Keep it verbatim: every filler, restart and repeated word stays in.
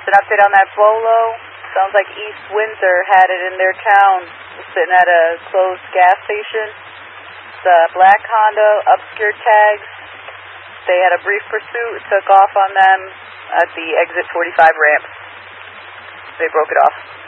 Just an update on that Bolo. Sounds like East Windsor had it in their town, sitting at a closed gas station. The black Honda, obscured tags. They had a brief pursuit, took off on them at the exit forty-five ramp. They broke it off.